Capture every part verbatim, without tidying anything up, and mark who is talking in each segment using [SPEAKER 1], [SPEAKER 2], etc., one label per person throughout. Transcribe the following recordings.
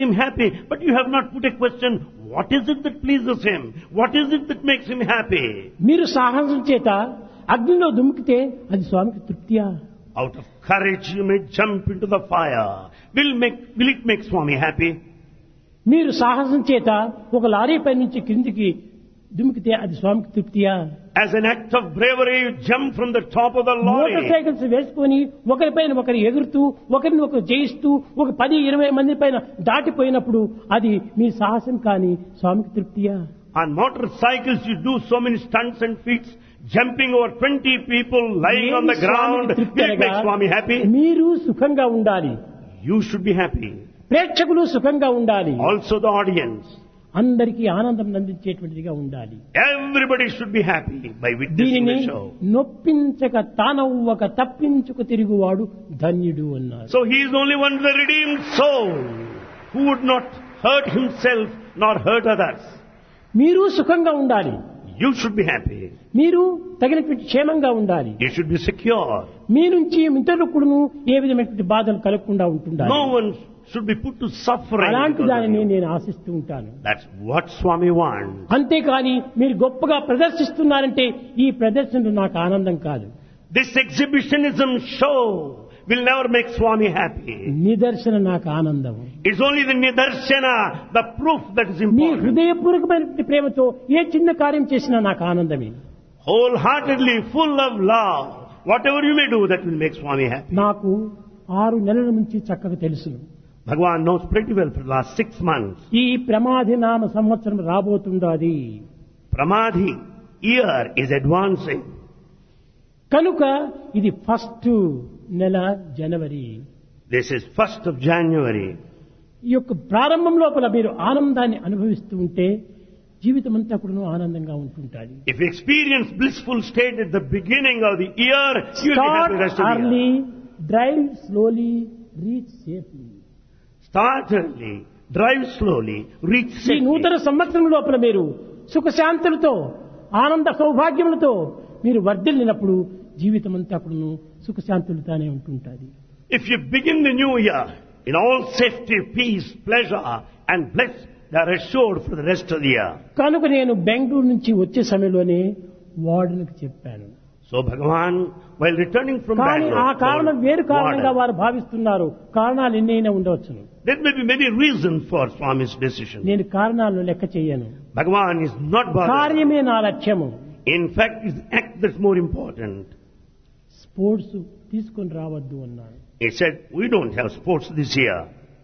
[SPEAKER 1] him happy, but you have not put a question, what is it that pleases him? What is it that makes him happy?
[SPEAKER 2] మీరు సాహసం చేత అగ్నిలో దుమికితే అది స్వామికి తృప్తియా?
[SPEAKER 1] Out of courage you may jump into the fire. Will make, will it make Swami happy?
[SPEAKER 2] మీరు సాహసం చేత ఒక లారీ పై నుంచి కిందికి దుమికితే అది స్వామికి తృప్తియా?
[SPEAKER 1] As an act of bravery you jump from the top of the
[SPEAKER 2] motor
[SPEAKER 1] lorry.
[SPEAKER 2] Cycles వేసుకొని ఒకరిపైన ఒకరు ఎగురుతూ ఒకరిని ఒకరు జయిస్తూ ఒక పది ఇరవై మంది పైన దాటిపోయినప్పుడు అది మీ సాహసం కానీ స్వామికి తృప్తియా?
[SPEAKER 1] On motorcycles you do so many stunts and feats, jumping over twenty people lying on the ground. Will it make Swami happy?
[SPEAKER 2] మీరు సుఖంగా ఉండాలి,
[SPEAKER 1] You should be happy.
[SPEAKER 2] ప్రేక్షకులు సుఖంగా ఉండాలి,
[SPEAKER 1] Also the audience.
[SPEAKER 2] అందరికీ ఆనందం అందించేటువంటిదిగా ఉండాలి.
[SPEAKER 1] Everybody should be happy by witnessing
[SPEAKER 2] దీనిని
[SPEAKER 1] the show.
[SPEAKER 2] నొప్పించక తానవ్వక తప్పించుకు తిరుగువాడు ధన్యుడు అన్నారు.
[SPEAKER 1] So he is only one the redeemed soul who would not hurt himself nor hurt others.
[SPEAKER 2] మీరు సుఖంగా ఉండాలి,
[SPEAKER 1] You should be happy.
[SPEAKER 2] మీరు తగినటువంటి క్షేమంగా ఉండాలి,
[SPEAKER 1] You should be secure.
[SPEAKER 2] మీ నుంచి ఇతరులకును ఏ విధమైనటువంటి బాధలు కలగకుండా ఉంటుండాలి.
[SPEAKER 1] No one should be put to suffering.
[SPEAKER 2] అలాంటి
[SPEAKER 1] because of
[SPEAKER 2] దానిని
[SPEAKER 1] you.
[SPEAKER 2] నేను ఆశిస్తూ ఉంటాను.
[SPEAKER 1] That's what Swami wants.
[SPEAKER 2] అంతేకాని మీరు గొప్పగా ప్రదర్శిస్తున్నారంటే ఈ ప్రదర్శనలు నాకు ఆనందం కాదు.
[SPEAKER 1] This exhibitionism show will never make Swami happy.
[SPEAKER 2] నిదర్శన నాకు ఆనందం.
[SPEAKER 1] It's only the nidarshana, the proof that is
[SPEAKER 2] me
[SPEAKER 1] important.
[SPEAKER 2] హృదయపూర్వకమైనటువంటి ప్రేమతో ఏ చిన్న కార్యం చేసినా నాకు ఆనందమే.
[SPEAKER 1] Wholeheartedly, full of love, whatever you may do, that will make Swami happy.
[SPEAKER 2] నాకు ఆరు నెలల నుంచి చక్కగా తెలుసు.
[SPEAKER 1] Bhagavan knows pretty well for the last six months.
[SPEAKER 2] ఈ ప్రమాది నామ సంవత్సరం రాబోతుండాది
[SPEAKER 1] Pramadhi year is advancing.
[SPEAKER 2] కనుక ఇది ఫస్ట్ నెల జనవరి.
[SPEAKER 1] This is first of January.
[SPEAKER 2] ఈ యొక్క ప్రారంభం లోపల మీరు ఆనందాన్ని అనుభవిస్తూ ఉంటే జీవితం అంతా కూడా ఆనందంగా ఉంటుంటుంది.
[SPEAKER 1] If you experience blissful state at the beginning of the year, you will be happy the rest of the
[SPEAKER 2] early,
[SPEAKER 1] year.
[SPEAKER 2] drive slowly, reach safely.
[SPEAKER 1] Start early, drive slowly, reach
[SPEAKER 2] ఈ
[SPEAKER 1] safely.
[SPEAKER 2] నూతన సంవత్సరం లోపల మీరు సుఖశాంతులతో ఆనంద సౌభాగ్యములతో మీరు వర్ధిల్లినప్పుడు జీవితం అంతా కూడా సుఖశాంతులతోనే ఉంటుంటుంది.
[SPEAKER 1] If you begin the new year in all safety, peace, pleasure and bliss, they are assured for the rest of the year.
[SPEAKER 2] కనుక నేను బెంగళూరు నుంచి వచ్చే సమయంలోనే వార్డునికి చెప్పాను.
[SPEAKER 1] So Bhagavan, while returning from
[SPEAKER 2] కానీ ఆ
[SPEAKER 1] Bangalore,
[SPEAKER 2] కారణం వేరు కారణంగా
[SPEAKER 1] warned,
[SPEAKER 2] వారు భావిస్తున్నారు. కారణాలు ఎన్నైనా ఉండవచ్చును.
[SPEAKER 1] there may be many reasons for Swami's decision.
[SPEAKER 2] నేను కారణాలను లెక్క చేయను.
[SPEAKER 1] Bhagavan is not bothered.
[SPEAKER 2] కార్యమే నా లక్ష్యము.
[SPEAKER 1] In fact, it's the act that's more important.
[SPEAKER 2] Sports తీసుకొని రావద్దు అన్నాడు.
[SPEAKER 1] He said, we don't have sports this year.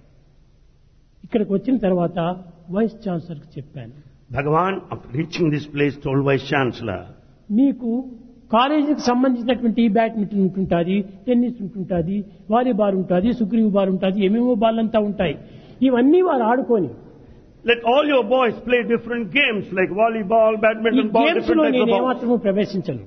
[SPEAKER 2] ఇక్కడికి వచ్చిన తర్వాత వైస్ ఛాన్సలర్ కి చెప్పాను.
[SPEAKER 1] Bhagavan, after reaching this place, told Vice Chancellor,
[SPEAKER 2] మీకు కాలేజీకి సంబంధించినటువంటి బ్యాడ్మింటన్ ఉంటుంటుంది, టెన్నిస్ ఉంటుంటుంది, వాలీబాల్ ఉంటుంది, సుగ్రీవ్ బాల్ ఉంటుంది, ఏమేమో బాల్ అంతా ఉంటాయి. ఇవన్నీ వారు ఆడుకొని
[SPEAKER 1] let all your boys play different games like volleyball,
[SPEAKER 2] ఈ
[SPEAKER 1] badminton, ball,
[SPEAKER 2] గేమ్స్
[SPEAKER 1] different
[SPEAKER 2] లో
[SPEAKER 1] types of
[SPEAKER 2] నేను
[SPEAKER 1] balls.
[SPEAKER 2] ఏమాత్రము ప్రవేశించను.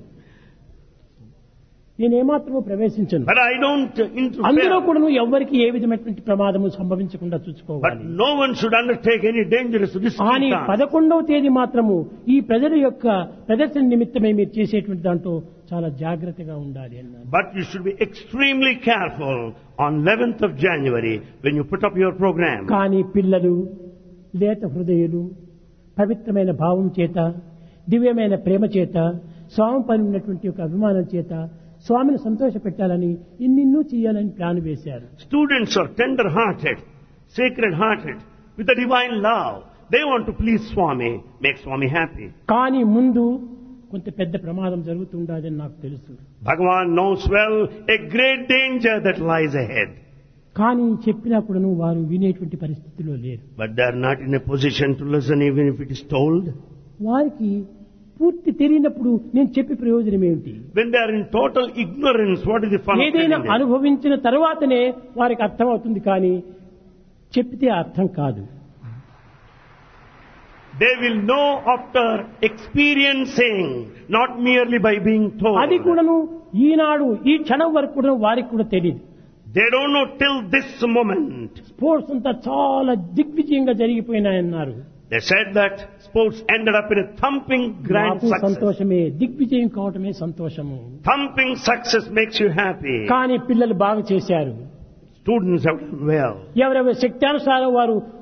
[SPEAKER 2] నేను ఏమాత్రము ప్రవేశించను.
[SPEAKER 1] But I don't
[SPEAKER 2] అందులో
[SPEAKER 1] interfere.
[SPEAKER 2] కూడా ఎవ్వరికి ఏ విధమైనటువంటి ప్రమాదము సంభవించకుండా
[SPEAKER 1] But
[SPEAKER 2] చూసుకోవాలి.
[SPEAKER 1] no one should undertake any dangerous
[SPEAKER 2] కానీ
[SPEAKER 1] risky task.
[SPEAKER 2] పదకొండవ తేదీ మాత్రము ఈ ప్రజల యొక్క ప్రదర్శన నిమిత్తమే మీరు చేసేటువంటి దాంట్లో చాలా జాగ్రత్తగా ఉండాలి అన్నారు.
[SPEAKER 1] But you should be extremely careful on eleventh of January when you put up your program.
[SPEAKER 2] కానీ పిల్లలు లేత హృదయులు పవిత్రమైన భావం చేత దివ్యమైన ప్రేమ చేత స్వామి పని ఉన్నటువంటి ఒక అభిమానం చేత స్వామిని సంతోష పెట్టాలని ఇన్నిన్నూ చేయాలని ప్లాన్ వేశారు.
[SPEAKER 1] Students are tender-hearted, sacred-hearted, with a divine love. They want to please Swami, make Swami happy.
[SPEAKER 2] కానీ ముందు కొంత పెద్ద ప్రమాదం జరుగుతుండదని నాకు తెలుసు.
[SPEAKER 1] Bhagavan knows well a great danger that lies ahead.
[SPEAKER 2] కానీ చెప్పినా కూడాను వారు వినేటువంటి పరిస్థితిలో లేరు.
[SPEAKER 1] But they are not in a position to listen even if it is told.
[SPEAKER 2] వారికి పూర్తి తెలియనప్పుడు నేను చెప్పి ప్రయోజనం ఏమిటి?
[SPEAKER 1] When they are in total ignorance, what is the fun of
[SPEAKER 2] ఏదైనా
[SPEAKER 1] telling them?
[SPEAKER 2] అనుభవించిన తర్వాతనే వారికి అర్థం అవుతుంది, కానీ చెప్తే అర్థం కాదు.
[SPEAKER 1] They will know after experiencing, not merely by being told.
[SPEAKER 2] అది కూడాను ఈనాడు ఈ క్షణం వరకు కూడా వారికి కూడా తెలియదు.
[SPEAKER 1] They don't know till this moment.
[SPEAKER 2] Sports అంతా చాలా దిగ్విజయంగా జరిగిపోయినాయన్నారు.
[SPEAKER 1] They said that sports ended up in a thumping grand
[SPEAKER 2] నాకు
[SPEAKER 1] success.
[SPEAKER 2] సంతోషమే, దిగ్విజయం కావటమే సంతోషము.
[SPEAKER 1] Thumping success makes you happy.
[SPEAKER 2] కానీ పిల్లలు బాగా చేశారు.
[SPEAKER 1] Students have done well.
[SPEAKER 2] ఎవరెవరి శక్తానుసారం వారు